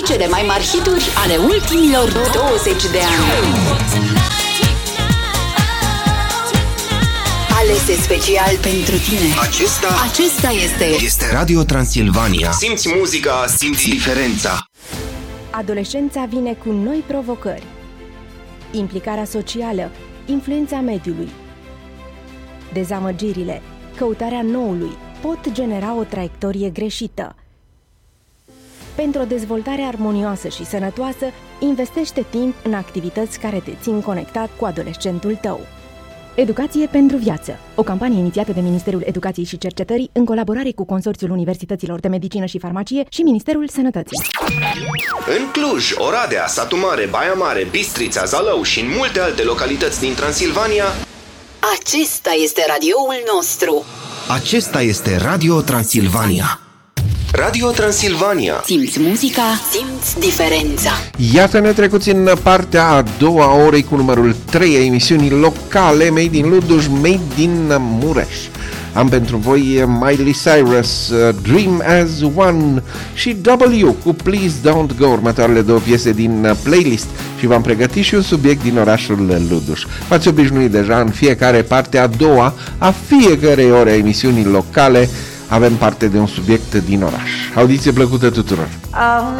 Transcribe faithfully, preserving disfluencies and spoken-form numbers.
și cele mai mari hituri ale ultimilor douăzeci de ani. Alese special pentru tine. Acesta, Acesta este este Radio Transilvania. Simți muzica, simți diferența. Adolescența vine cu noi provocări. Implicarea socială, influența mediului. Dezamăgirile, căutarea noului pot genera o traiectorie greșită. Pentru o dezvoltare armonioasă și sănătoasă, investește timp în activități care te țin conectat cu adolescentul tău. Educație pentru viață, o campanie inițiată de Ministerul Educației și Cercetării în colaborare cu Consorțiul Universităților de Medicină și Farmacie și Ministerul Sănătății. În Cluj, Oradea, Satu Mare, Baia Mare, Bistrița, Zalău și în multe alte localități din Transilvania, Acesta este radioul nostru. acesta este Radio Transilvania. Radio Transilvania. Simți muzica, simți diferența. Iată-ne trecuți în partea a doua a orei cu numărul trei a emisiunii locale Made in Luduș, Made in Mureș. Am pentru voi Miley Cyrus, Dream as One și W cu Please Don't Go, următoarele două piese din playlist, și v-am pregătit și un subiect din orașul Luduș. V-ați obișnuit deja, în fiecare parte a doua a fiecărei ore a emisiunii locale avem parte de un subiect din oraș. Audiție plăcută tuturor! I'll